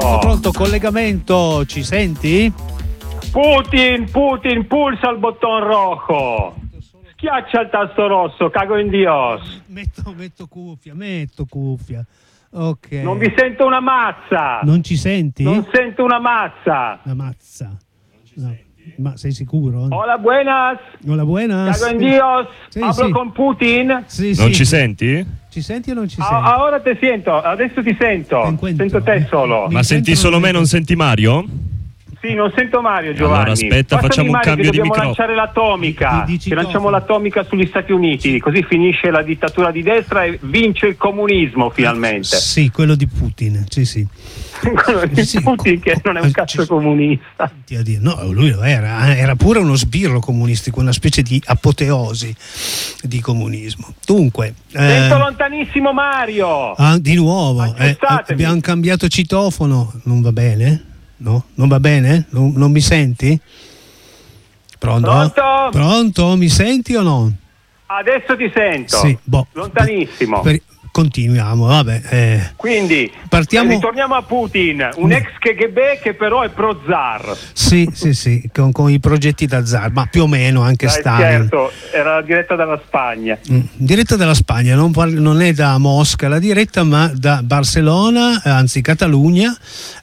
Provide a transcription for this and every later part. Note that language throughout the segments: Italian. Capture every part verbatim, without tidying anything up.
Pronto, pronto, collegamento, ci senti? Putin, Putin, pulsa il bottone rojo. Schiaccia il tasto rosso, cago in Dios. Metto, metto cuffia, metto cuffia. Ok. Non vi sento una mazza. Non ci senti? Non sento una mazza. Una mazza. Non ci no. senti? Ma sei sicuro? Hola, buenas. Hola, buenas. Cago in Dios. Sì, Hablo sì. con Putin. Sì, non sì. ci senti? Ci senti o non ci Ah, senti? ah, ora ti sento, adesso ti sento. Encuentro. Sento te solo. Ma senti solo me, non senti Mario? Sì, non sento Mario, Giovanni. Allora aspetta, Passami facciamo un Mario, cambio che di dobbiamo microfono. lanciare l'atomica. Di- di che lanciamo citofono. l'atomica sugli Stati Uniti, così finisce la dittatura di destra e vince il comunismo finalmente. Sì, quello di Putin, sì, sì. Quello di Sì, Putin che non è un co- cazzo ci- comunista. Dio, Dio. No, lui lo era, era pure uno sbirro comunistico, una specie di apoteosi di comunismo. Dunque, Sento eh, lontanissimo Mario. ah, di nuovo, eh, Accettatemi. abbiamo cambiato citofono, non va bene? No? Non va bene? Non, non mi senti? Pronto? Pronto? Pronto? Mi senti o no? Adesso ti sento. Sì, boh. Lontanissimo. Per- continuiamo, vabbè. eh. Quindi Partiamo- eh, ritorniamo a Putin, un ex K G B che però è pro zar. Sì, sì, sì, con, con i progetti da zar, ma più o meno anche Dai, Stalin. certo, era diretta dalla Spagna. Mm, diretta dalla Spagna, non, par- non è da Mosca la diretta, ma da Barcellona, eh, anzi Catalogna,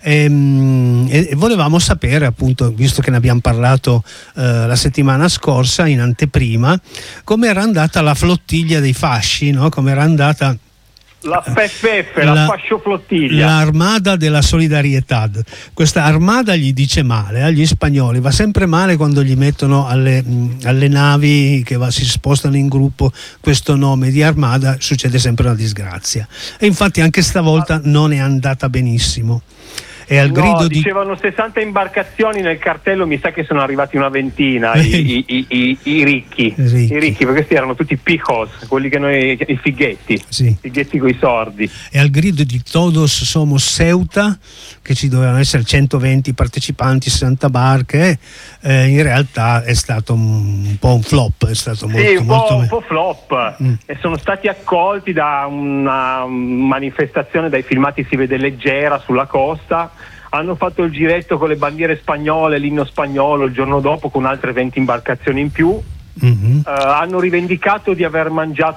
ehm, e, e volevamo sapere, appunto, visto che ne abbiamo parlato eh, la settimana scorsa in anteprima, come era andata la flottiglia dei fasci, no? Come era andata La F F F, la, La- fascioflottiglia. l'armada della solidarietà. Questa armada gli dice male agli spagnoli, va sempre male quando gli mettono alle, mh, alle navi che va, si spostano in gruppo questo nome di armada, succede sempre una disgrazia, e infatti anche stavolta non è andata benissimo. E al No, grido di dicevano sessanta imbarcazioni nel cartello, mi sa che sono arrivati una ventina i, i, i, i, i ricchi. Ricchi. I ricchi, perché questi erano tutti pijos, quelli che noi, i fighetti, Sì. fighetti coi sordi. e al grido di Todos somos Ceuta, che ci dovevano essere centoventi partecipanti, sessanta barche, eh, in realtà è stato un, un po' un flop, è stato molto, Sì, un po', molto un po' flop. Mm. E sono stati accolti da una manifestazione, dai filmati si vede leggera sulla costa. Hanno fatto il giretto con le bandiere spagnole, l'inno spagnolo, il giorno dopo con altre venti imbarcazioni in più. Mhm. Uh, hanno rivendicato di aver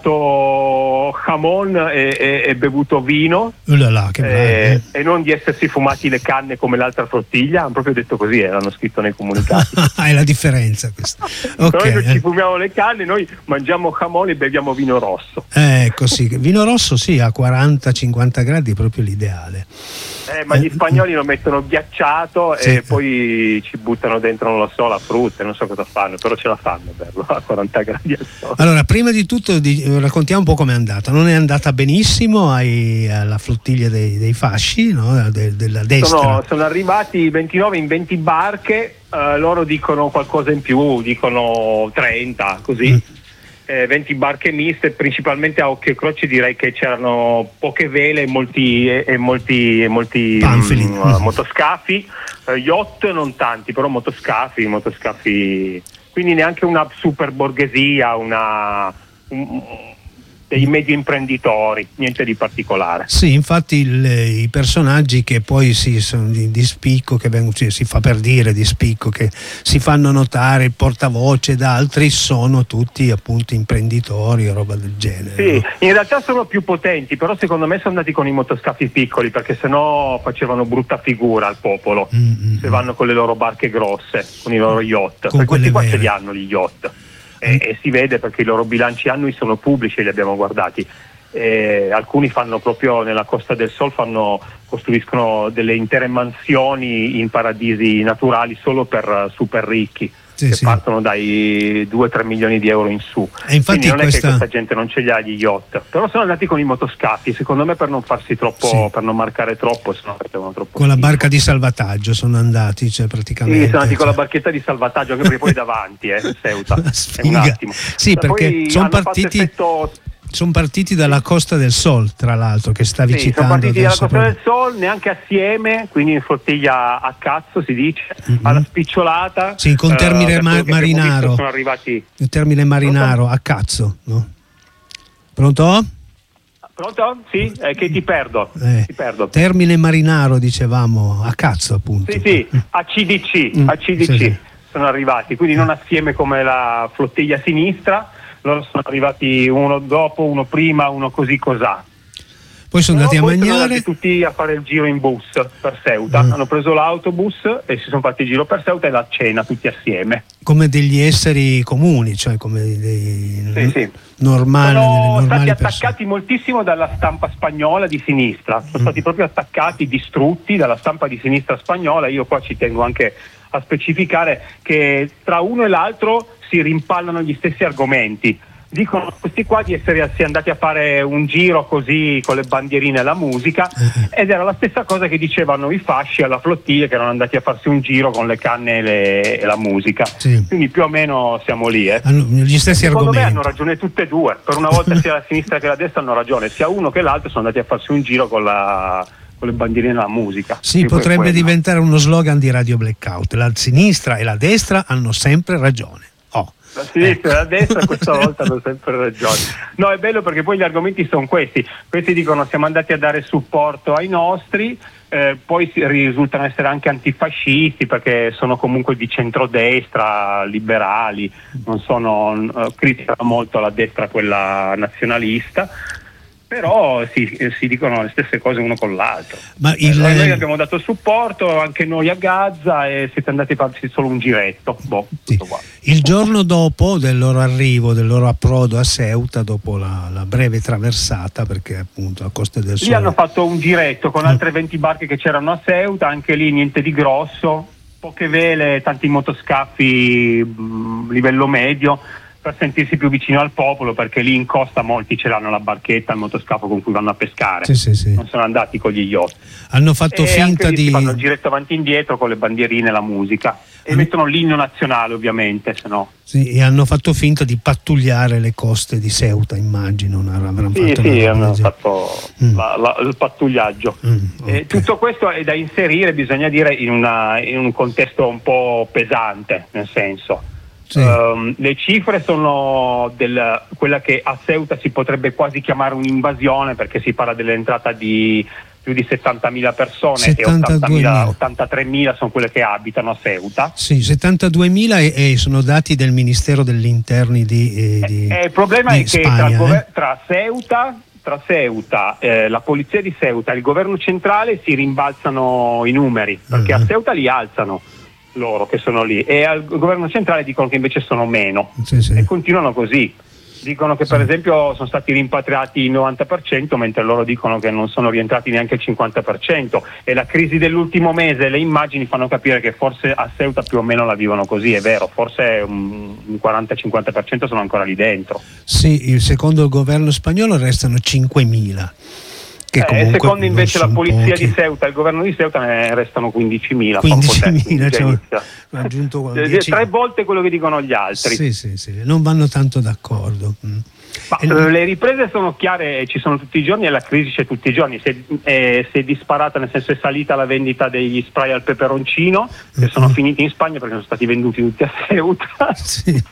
mangiato jamon e, e, e bevuto vino, Oh là là, che eh, bello. e non di essersi fumati le canne come l'altra flottiglia. Hanno proprio detto così, eh, l'hanno scritto nei comunicati. È la differenza questa. Ok, Noi non ci eh. fumiamo le canne, noi mangiamo jamon e beviamo vino rosso. Eh, ecco sì, vino rosso sì, a quaranta cinquanta gradi è proprio l'ideale. Eh, ma gli spagnoli lo mettono ghiacciato Sì. e poi ci buttano dentro, non lo so, la frutta, non so cosa fanno, però ce la fanno berlo a quaranta gradi al sole. Allora, prima di tutto di, raccontiamo un po' com'è andata. Non è andata benissimo ai, alla flottiglia dei, dei fasci, no? De- della destra. Sono, sono arrivati ventinove in venti barche, eh, loro dicono qualcosa in più, dicono trenta, così. Mm. Eh, venti barche miste, principalmente a occhio e croce direi che c'erano poche vele e molti, e, e molti, e molti Panfili. mm, uh, motoscafi, eh, yacht non tanti, però motoscafi, motoscafi, quindi neanche una super borghesia, una, un, dei medio imprenditori, niente di particolare. Sì, infatti il- i personaggi che poi sì, sono di, di spicco, che vengono, cioè, si fa per dire di spicco, che si fanno notare, il portavoce ed altri, sono tutti appunto imprenditori o roba del genere. Sì, no? in realtà sono più potenti, però secondo me sono andati con i motoscafi piccoli perché sennò facevano brutta figura al popolo. Mm, mm, Se vanno con le loro barche grosse, con i loro yacht, Con perché questi quelle qua ce vere. li hanno gli yacht e, e si vede perché i loro bilanci annui sono pubblici e li abbiamo guardati. E alcuni fanno proprio nella Costa del Sol, fanno, costruiscono delle intere mansioni in paradisi naturali solo per eh, super ricchi. Sì, che sì. partono dai due tre milioni di euro in su. E infatti Quindi non questa- è che questa gente non ce li ha gli yacht, però sono andati con i motoscafi, secondo me per non farsi troppo, Sì. per non marcare troppo, se no facevano troppo Con la schifo. barca di salvataggio sono andati, cioè praticamente. Sì, sono andati con la cioè. barchetta di salvataggio, anche perché poi davanti, eh, Ceuta. È un Sfiga. attimo. Sì, E perché poi sono hanno fatto partiti, effetto- sono partiti dalla Costa del Sol, tra l'altro, che stavi Sì, sono citando partiti dalla adesso. Costa del proprio. Sol, neanche assieme, quindi in flottiglia a cazzo si dice, Mhm. alla spicciolata. Sì, con termine Eh, da ma- quello che abbiamo marinaro. visto Sono arrivati. Il termine marinaro, a cazzo, no? Pronto? Pronto? Sì, è che ti perdo. Eh, ti perdo. Termine Marinaro, dicevamo, a cazzo appunto. Sì, sì, a C D C, Mm, a C D C sì, sì. sono arrivati, quindi non assieme come la flottiglia sinistra, loro sono arrivati uno dopo, uno prima, uno così cos'ha. Poi sono andati a poi sono mangiare. andati tutti a fare il giro in bus per Ceuta, Mm. hanno preso l'autobus e si sono fatti il giro per Ceuta e la cena tutti assieme. Come degli esseri comuni, cioè come dei Sì, sì. normali, delle Sono normali stati persone. attaccati moltissimo dalla stampa spagnola di sinistra, sono Mm. stati proprio attaccati, distrutti dalla stampa di sinistra spagnola. Io qua ci tengo anche a specificare che tra uno e l'altro si rimpallano gli stessi argomenti. Dicono questi qua di essere andati a fare un giro così con le bandierine e la musica, ed era la stessa cosa che dicevano i fasci alla flottiglia, che erano andati a farsi un giro con le canne e, le, e la musica. Sì. Quindi più o meno siamo lì. Eh. Hanno gli stessi Secondo me argomenti. hanno ragione tutte e due, per una volta sia la sinistra che la destra hanno ragione, sia uno che l'altro sono andati a farsi un giro con la con le bandierine e la musica. Sì, Tipo potrebbe quello. diventare uno slogan di Radio Blackout. La sinistra e la destra hanno sempre ragione. Oh. La sinistra e la Ecco. destra questa volta hanno sempre ragione. No, è bello perché poi gli argomenti sono questi. Questi dicono siamo andati a dare supporto ai nostri, eh, poi si, risultano essere anche antifascisti perché sono comunque di centrodestra, liberali, non sono, eh, criticano molto la destra, quella nazionalista. Però si, si dicono le stesse cose uno con l'altro. Ma il... Noi, noi abbiamo dato supporto anche noi a Gaza e siete andati a farsi solo un giretto. Boh, Sì. tutto qua. Il giorno dopo del loro arrivo, del loro approdo a Ceuta, dopo la, la breve traversata, perché appunto a Costa del Lì Sole hanno fatto un giretto con altre venti barche che c'erano a Ceuta, anche lì niente di grosso, poche vele, tanti motoscaffi mh, livello medio, per sentirsi più vicino al popolo, perché lì in costa molti ce l'hanno la barchetta, il motoscafo con cui vanno a pescare. Sì, sì, sì. Non sono andati con gli yacht. Hanno fatto E finta anche lì di... si fanno il giretto avanti e indietro con le bandierine e la musica. E Mm. mettono l'inno nazionale, ovviamente, se no. Sì, e hanno fatto finta di pattugliare le coste di Ceuta, immagino. Non avranno Sì, fatto sì, una roba hanno del genere. fatto Mm. la- la- il pattugliaggio. Mm, E ok. tutto questo è da inserire, bisogna dire, in, una- in un contesto un po' pesante, nel senso. Sì. Ehm, le cifre sono del, quella che a Ceuta si potrebbe quasi chiamare un'invasione, perché si parla dell'entrata di più di settantamila persone settantaduemila. e ottantatremila sono quelle che abitano a Ceuta. Sì, settantaduemila e, e sono dati del Ministero degli Interni di, eh, di Eh, il problema di è che Spagna, tra, il gover- eh? tra Ceuta, tra Ceuta eh, la polizia di Ceuta e il governo centrale si rimbalzano i numeri, perché Uh-huh. a Ceuta li alzano loro che sono lì e al governo centrale dicono che invece sono meno. Sì, sì. E continuano così. Dicono che per esempio sono stati rimpatriati il novanta per cento, mentre loro dicono che non sono rientrati neanche il cinquanta per cento, e la crisi dell'ultimo mese e le immagini fanno capire che forse a Ceuta più o meno la vivono così, è vero, forse un, un quaranta cinquanta per cento sono ancora lì dentro. Sì, il- secondo il governo spagnolo restano cinquemila. Che Eh, comunque secondo non invece la son polizia pochi. di Ceuta e il governo di Ceuta ne restano quindicimila. fa un po' quindicimila, tempo, cioè, inizia. ha aggiunto Eh, dieci. tre volte quello che dicono gli altri. Sì, sì, sì, non vanno tanto d'accordo. Mm. Ma, E- eh, le riprese sono chiare, ci sono tutti i giorni e la crisi c'è tutti i giorni. Si è, eh, si è disparata, nel senso è salita la vendita degli spray al peperoncino, che sono Mhm. finiti in Spagna perché sono stati venduti tutti a Ceuta. Sì.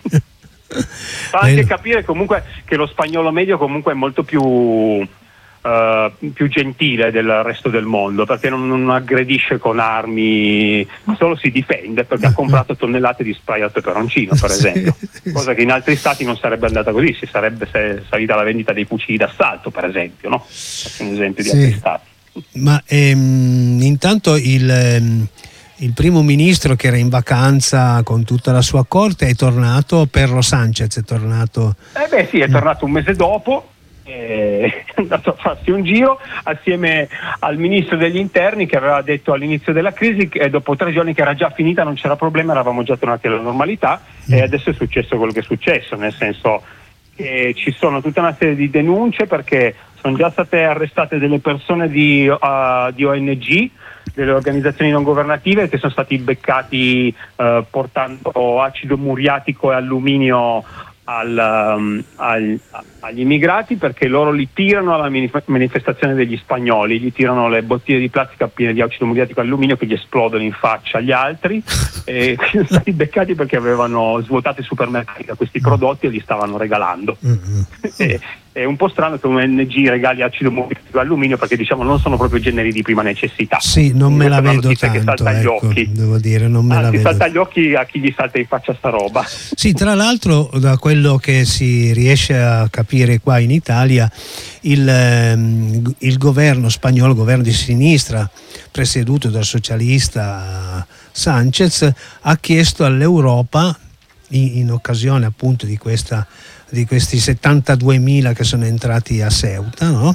Fa anche Lei- capire comunque che lo spagnolo medio comunque è molto più eh, più gentile del resto del mondo, perché non, non aggredisce con armi, solo si difende perché ha comprato tonnellate di spray al peperoncino, per Sì, esempio, sì, cosa che in altri stati non sarebbe andata così, si sarebbe se- salita la vendita dei fucili d'assalto, per esempio, no? Faccio un esempio di Sì. altri stati. Ma ehm, intanto il, ehm, il primo ministro che era in vacanza con tutta la sua corte è tornato, Pedro Sánchez è tornato. Eh beh sì, è tornato un mese dopo, è andato a farsi un giro assieme al ministro degli interni che aveva detto all'inizio della crisi che dopo tre giorni che era già finita, non c'era problema, eravamo già tornati alla normalità, e adesso è successo quello che è successo, nel senso che ci sono tutta una serie di denunce perché sono già state arrestate delle persone di, uh, di O N G, delle organizzazioni non governative, che sono stati beccati uh, portando acido muriatico e alluminio al, um, al, agli immigrati, perché loro li tirano alla manif- manifestazione degli spagnoli, gli tirano le bottiglie di plastica piene di acido muriatico e alluminio che gli esplodono in faccia agli altri, e sono stati beccati perché avevano svuotato i supermercati da questi prodotti e li stavano regalando. Mm-hmm. e, è un po' strano che un O N G regali acido muriatico e alluminio, perché diciamo non sono proprio generi di prima necessità. Sì, non me la vedo tanto, che salta agli ecco, occhi. devo dire, non me Anzi, la vedo. salta agli occhi a chi gli salta in faccia sta roba. Sì, tra l'altro, da quello che si riesce a capire qua in Italia, il, ehm, il governo spagnolo, il governo di sinistra, presieduto dal socialista Sanchez, ha chiesto all'Europa, in, in occasione appunto di questa di questi settantaduemila che sono entrati a Ceuta, no?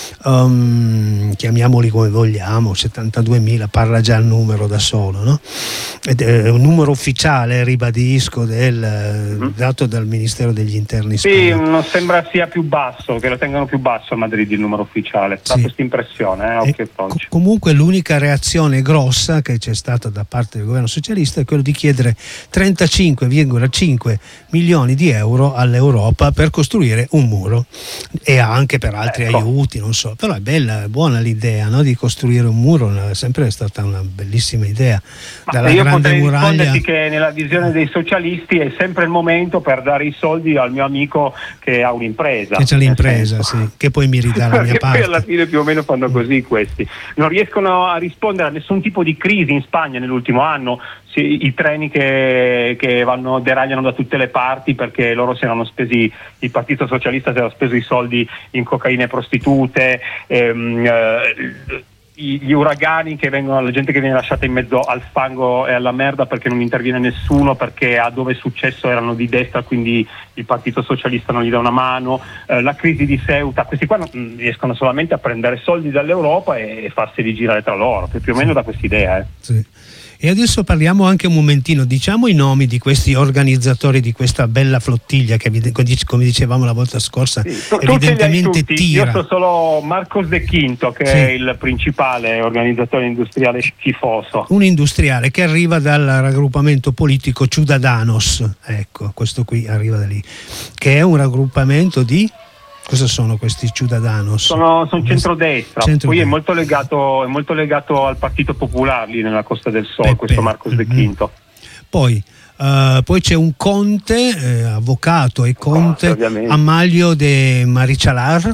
Um, chiamiamoli come vogliamo, settantaduemila, parla già il numero da solo, no? Ed è un numero ufficiale, ribadisco, del, mm. dato dal Ministero degli Interni spagnolo. Sì, non sembra sia più basso, che lo tengano più basso a Madrid il numero ufficiale, dà sì. questa impressione. Eh? Okay, co- comunque l'unica reazione grossa che c'è stata da parte del governo socialista è quello di chiedere trentacinque virgola cinque milioni di euro all'Europa per costruire un muro, e anche per altri ecco. aiuti, non so, però è bella, è buona l'idea, no? Di costruire un muro, è sempre stata una bellissima idea. Ma Dalla io grande potrei muraglia, risponderti che nella visione dei socialisti è sempre il momento per dare i soldi al mio amico che ha un'impresa, che c'ha l'impresa, sì, che poi mi ridà la mia parte. Poi alla fine più o meno fanno così questi, non riescono a rispondere a nessun tipo di crisi in Spagna nell'ultimo anno. Sì, i treni che, che vanno deragliano da tutte le parti perché loro si erano spesi, il Partito Socialista si era speso i soldi in cocaina e prostitute, ehm, eh, gli uragani che vengono, la gente che viene lasciata in mezzo al fango e alla merda perché non interviene nessuno, perché a dove è successo erano di destra, quindi il Partito Socialista non gli dà una mano, eh, la crisi di Ceuta, questi qua non, riescono solamente a prendere soldi dall'Europa e, e farseli girare tra loro, più o meno da quest'idea. Eh. Sì. E adesso parliamo anche un momentino, diciamo i nomi di questi organizzatori di questa bella flottiglia che come dicevamo la volta scorsa, sì, tu, evidentemente tu tira. Io so solo Marcos de Quinto che sì. è il principale organizzatore industriale schifoso. Un industriale che arriva dal raggruppamento politico Ciudadanos, ecco, questo qui arriva da lì, che è un raggruppamento di... Cosa sono questi Ciudadanos? Sono, sono centrodestra, centrodestra, poi è molto legato, è molto legato al Partito Popolare lì nella Costa del Sol, Pepe. Questo Marcos de Quinto. Poi, uh, poi c'è un conte, eh, avvocato e conte, oh, Amalio de Marichalar,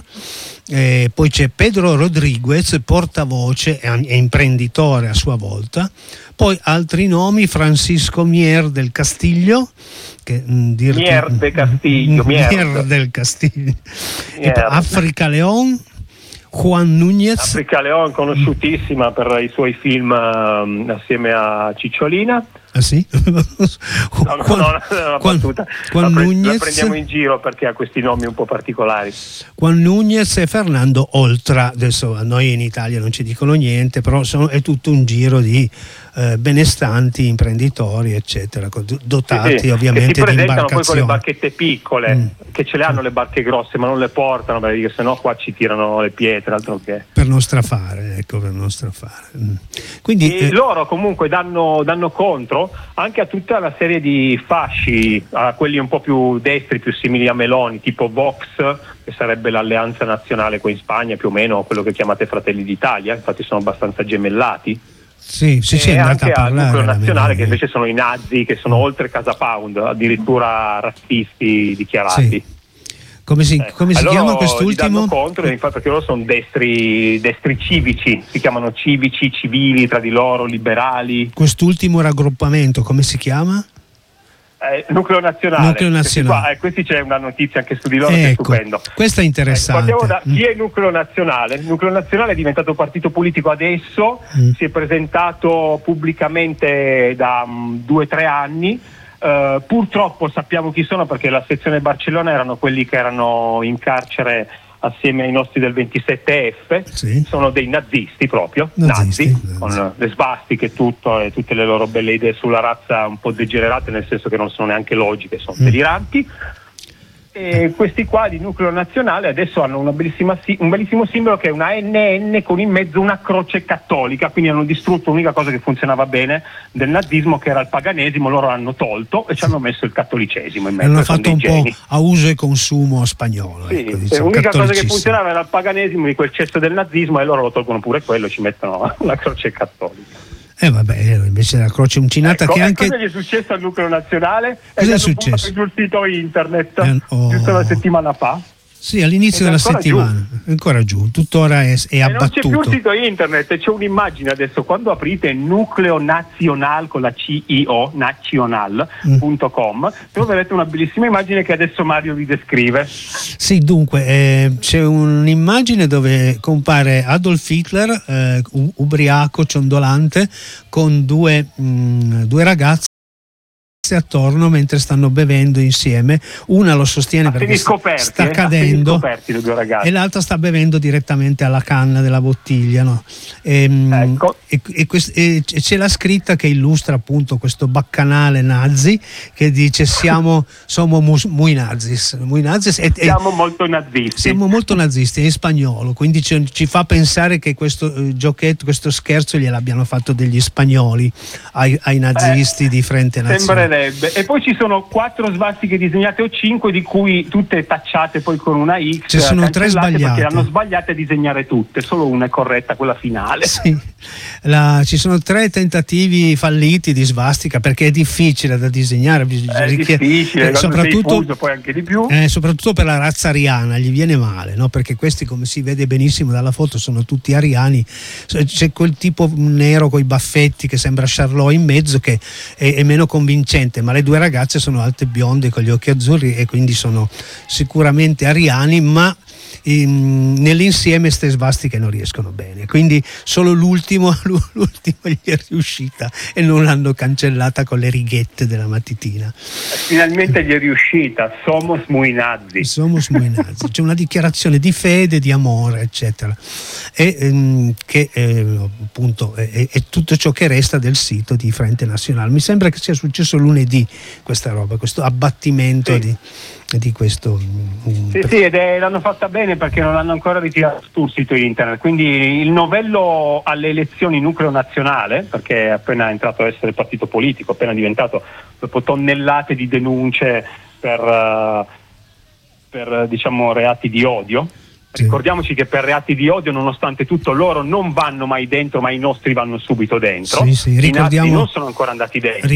eh, poi c'è Pedro Rodriguez, portavoce e imprenditore a sua volta, poi altri nomi, Francisco Mier del Castillo, che, mh, dirti, Mier de Castillo, Mier, Mier del Castillo, Africa León, Juan Núñez. Africa León, conosciutissima per i suoi film uh, assieme a Cicciolina. Ah sì? no, no, Juan, no, no, no, Juan, battuta. Juan la, pre- Núñez, la prendiamo in giro perché ha questi nomi un po' particolari. Juan Núñez e Fernando Oltra, adesso a noi in Italia non ci dicono niente, però sono, è tutto un giro di eh, benestanti imprenditori eccetera, dotati sì, sì, ovviamente che si di presentano imbarcazioni. Poi con le barchette piccole, mm. che ce le hanno le barche grosse ma non le portano perché sennò qua ci tirano le pietre, altro che. Per non strafare, ecco, per non strafare. Mm. Quindi e eh, loro comunque danno, danno contro anche a tutta una serie di fasci, a quelli un po' più destri, più simili a Meloni, tipo Vox, che sarebbe l'alleanza nazionale qua in Spagna, più o meno quello che chiamate Fratelli d'Italia, infatti sono abbastanza gemellati. Sì, sì, sì, e è anche a al nucleo nazionale Meloni, che invece sono i nazi, che sono oltre Casa Pound, addirittura razzisti dichiarati. Sì. Come si, come si allora, chiama quest'ultimo? Gli danno contro, infatti, perché loro sono destri, destri civici, si chiamano civici, civili tra di loro, liberali. Quest'ultimo raggruppamento come si chiama? Eh, nucleo nazionale. Nucleo nazionale. Qua, eh, questi c'è una notizia anche su di loro, ecco, che è stupendo. Questa è interessante. Eh, da, chi è il nucleo nazionale? Il nucleo nazionale è diventato partito politico adesso, mm. si è presentato pubblicamente da um, due o tre anni. Uh, purtroppo sappiamo chi sono perché la sezione Barcellona erano quelli che erano in carcere assieme ai nostri del ventisette F, sì. Sono dei nazisti proprio, nazisti, nazi, nazi, con le svastiche e tutto e tutte le loro belle idee sulla razza un po' degenerate, nel senso che non sono neanche logiche, sono mm. deliranti. E questi qua di nucleo nazionale adesso hanno una bellissima, un bellissimo simbolo che è una N N con in mezzo una croce cattolica, quindi hanno distrutto l'unica cosa che funzionava bene del nazismo, che era il paganesimo, loro hanno tolto e ci hanno messo il cattolicesimo in mezzo. Hanno fatto un geni. po' a uso e consumo spagnolo. Sì, ecco, diciamo, l'unica cosa che funzionava era il paganesimo di quel cesso del nazismo e loro lo tolgono pure quello e ci mettono la croce cattolica. Eh vabbè, invece la croce uncinata, ecco, che anche... cosa gli è successo al nucleo nazionale? Cosa è successo? Sul sito internet eh, oh. giusto una settimana fa. Sì, all'inizio Ed è della ancora settimana, giù. è ancora giù, tuttora è, è E non c'è abbattuto. più il sito internet, c'è un'immagine adesso, quando aprite Nucleo Nazional con la C I O, nazional punto com, troverete una bellissima immagine che adesso Mario vi descrive. Sì, dunque, eh, c'è un'immagine dove compare Adolf Hitler, eh, u- ubriaco, ciondolante, con due, mh, due ragazze attorno mentre stanno bevendo insieme. Una lo sostiene perché Scoperti, sta eh, cadendo scoperti le due ragazze. e l'altra sta bevendo direttamente alla canna della bottiglia, no? e, Ecco. e, e, quest- e c'è la scritta che illustra appunto questo baccanale nazi che dice siamo siamo mus- muy nazis, muy nazis e, Siamo e, molto nazisti. siamo molto nazisti, è in spagnolo, quindi ci, ci fa pensare che questo eh, giochetto, questo scherzo gliel'abbiano fatto degli spagnoli ai, ai nazisti Eh, di Frente Nazionale. Sembrerebbe. E poi ci sono quattro svastiche disegnate o cinque, di cui tutte tacciate poi con una X. Ci sono tre cancellate sbagliate. perché hanno sbagliate a disegnare tutte, solo una è corretta, quella finale. Sì. La- ci sono tre tentativi falliti di svastica perché è difficile da disegnare, bisogna- È richiede- difficile, eh, quando sei soprattutto, fuso poi anche di più. eh, soprattutto per la razza ariana gli viene male, no? Perché questi, come si vede benissimo dalla foto, sono tutti ariani. C'è quel tipo nero con i baffetti che sembra Charlot in mezzo che è, è meno convincente, ma le due ragazze sono alte, bionde con gli occhi azzurri e quindi sono sicuramente ariani, ma in- nell'insieme ste svastiche non riescono bene, quindi solo l'ultimo, l'ultimo gli è riuscita e non l'hanno cancellata con le righette della matitina. Finalmente gli è riuscita. Somos muy nazi. Somos muy nazi. C'è una dichiarazione di fede, di amore, eccetera, e ehm, che eh, appunto è, è- è tutto ciò che resta del sito di Frente Nazionale. Mi sembra che sia successo lunedì questa roba, questo abbattimento Sì. di, di questo mm, Sì, sì, ed è, l'hanno fatta bene perché non l'hanno ancora ritirato sul sito internet. Quindi il novello alle elezioni Nucleo Nazionale, perché è appena entrato a essere partito politico, appena diventato, dopo tonnellate di denunce per, eh, per diciamo reati di odio. Sì. Ricordiamoci che per reati di odio, nonostante tutto, loro non vanno mai dentro, ma i nostri vanno subito dentro. Sì, sì, I nazi ricordiamo- non sono ancora andati dentro.